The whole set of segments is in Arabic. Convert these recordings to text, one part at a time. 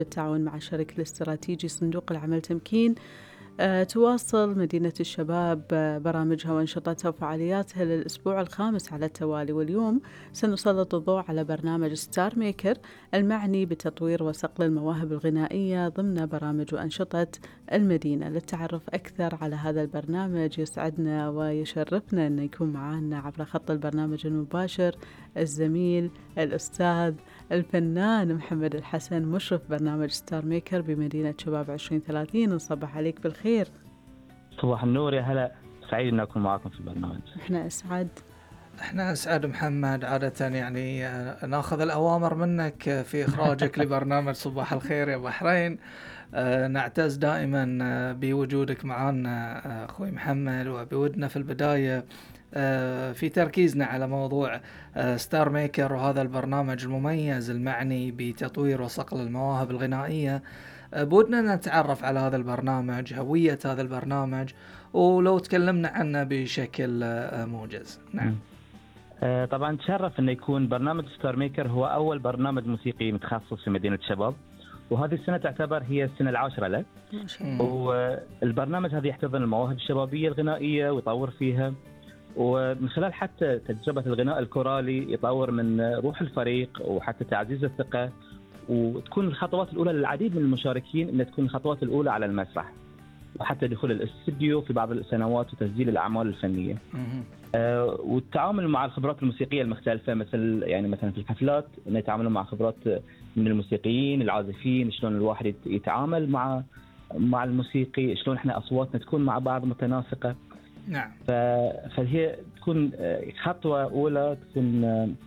بالتعاون مع الشريك الاستراتيجي صندوق العمل تمكين تواصل مدينة الشباب برامجها وأنشطتها وفعالياتها للأسبوع الخامس على التوالي، واليوم سنسلط الضوء على برنامج ستار ميكر المعني بتطوير وصقل المواهب الغنائية ضمن برامج وأنشطة المدينة. للتعرف أكثر على هذا البرنامج يسعدنا ويشرفنا أن يكون معنا عبر خط البرنامج المباشر الزميل الأستاذ الفنان محمد الحسن، مشرف برنامج ستار ميكر بمدينة شباب 2030. نصبح عليك بالخير. صباح النور، يا هلا، سعيد أن أكون معكم في البرنامج. احنا أسعد محمد. عادة يعني ناخذ الأوامر منك في إخراجك لبرنامج صباح الخير يا بحرين. نعتز دائما بوجودك معنا أخوي محمد، وبودنا في البداية في تركيزنا على موضوع ستار ميكر وهذا البرنامج المميز المعني بتطوير وصقل المواهب الغنائية. بودنا نتعرف على هذا البرنامج، هوية هذا البرنامج، ولو تكلمنا عنه بشكل موجز. نعم. طبعا تشرف أن يكون برنامج ستار ميكر هو أول برنامج موسيقي متخصص في مدينة شباب، وهذه السنة تعتبر هي السنة العاشرة له. والبرنامج هذا يحتضن المواهب الشبابية الغنائية ويطور فيها، ومن خلال حتى تجربة الغناء الكورالي يطور من روح الفريق وحتى تعزيز الثقة، وتكون الخطوات الأولى للعديد من المشاركين أن تكون الخطوات الأولى على المسرح وحتى دخول الاستديو في بعض السنوات وتسجيل الأعمال الفنية. والتعامل مع الخبرات الموسيقية المختلفة، مثلا في الحفلات نتعامل مع خبرات من الموسيقيين العازفين، شلون الواحد يتعامل مع الموسيقي، شلون احنا أصواتنا تكون مع بعض متناسقة. نعم. فهي تكون خطوة أولى تكون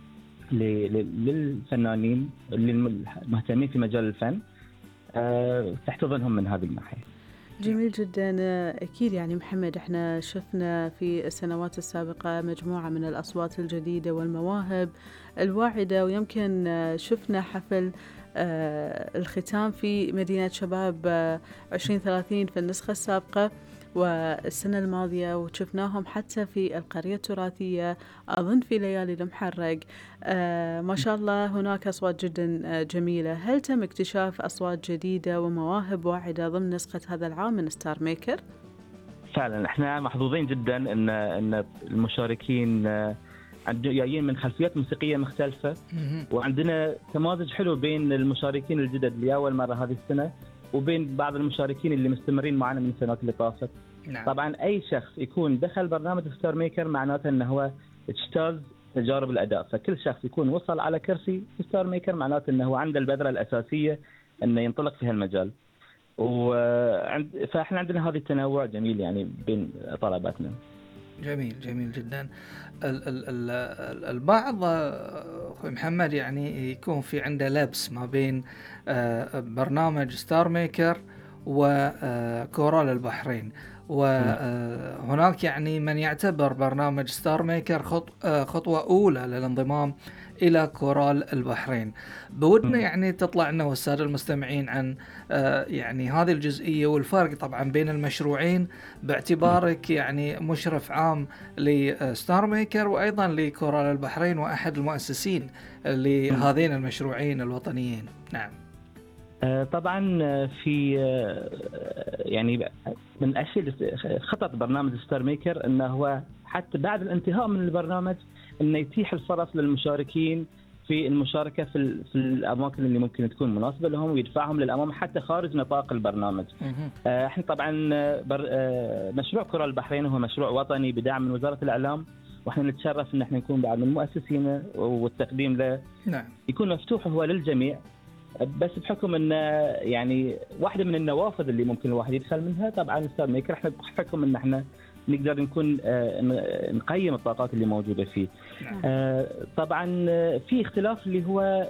للفنانين المهتمين في مجال الفن، تحتضنهم من هذه الناحية. جميل جدا. أكيد يعني محمد، احنا شفنا في السنوات السابقة مجموعة من الأصوات الجديدة والمواهب الواعدة، ويمكن شفنا حفل الختام في مدينة شباب 2030 في النسخة السابقة والسنة الماضية، وشفناهم حتى في القرية التراثية أظن في ليالي المحرق. ما شاء الله هناك أصوات جدا جميلة. هل تم اكتشاف أصوات جديدة ومواهب واعدة ضمن نسخة هذا العام من ستار ميكر؟ فعلا احنا محظوظين جدا ان المشاركين جايين من خلفيات موسيقية مختلفة، وعندنا تمازج حلو بين المشاركين الجدد لأول مرة هذه السنة وبين بعض المشاركين اللي مستمرين معنا من السنوات اللي طافت. نعم. طبعا أي شخص يكون دخل برنامج ستار ميكر معناته أنه هو اجتاز تجارب الأداء، فكل شخص يكون وصل على كرسي ستار ميكر معناته أنه هو عنده البذرة الأساسية أنه ينطلق في هالمجال. فإحنا عندنا هذا التنوع جميل يعني بين طلباتنا. جميل جدا. البعض أخوي محمد يعني يكون في عنده لبس ما بين برنامج ستار ميكر وكورال البحرين، وهناك يعني من يعتبر برنامج ستار ميكر خطوة أولى للانضمام إلى كورال البحرين. بودنا يعني تطلع لنا والسادة المستمعين عن يعني هذه الجزئية والفرق طبعا بين المشروعين، باعتبارك يعني مشرف عام لستار ميكر وأيضا لكورال البحرين وأحد المؤسسين لهذين المشروعين الوطنيين. نعم. طبعا في يعني من أشياء خطط برنامج ستار ميكر أنه هو حتى بعد الانتهاء من البرنامج أنه يتيح الفرص للمشاركين في المشاركة في الأماكن اللي ممكن تكون مناسبة لهم ويدفعهم للأمام حتى خارج نطاق البرنامج. احنا طبعا مشروع كورال البحرين هو مشروع وطني بدعم من وزارة الإعلام، واحنا نتشرف ان احنا نكون بعض من مؤسسينه، والتقديم له نعم يكون مفتوح هو للجميع، بس بحكم ان يعني واحدة من النوافذ اللي ممكن الواحد يدخل منها طبعا ستار ميكر، احنا بحكم ان احنا نقدر نكون نقيم الطاقات اللي موجودة فيه. طبعا في اختلاف اللي هو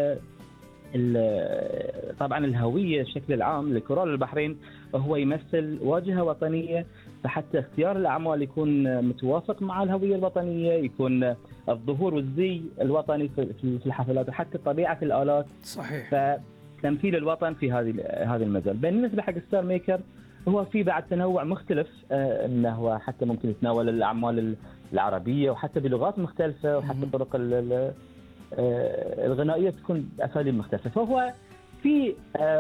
طبعا الهوية بشكل العام لكورال البحرين هو يمثل واجهة وطنية، فحتى اختيار الأعمال يكون متوافق مع الهوية الوطنية، يكون الظهور والزي الوطني في الحفلات وحتى طبيعة الآلات. صحيح. فتمثيل الوطن في هذا المجال. بالنسبة حق ستار ميكر هو في بعد تنوع مختلف، انه هو حتى ممكن يتناول الأعمال العربية وحتى بلغات مختلفة، وحتى الطرق الغنائية تكون بأساليب مختلفة. فهو في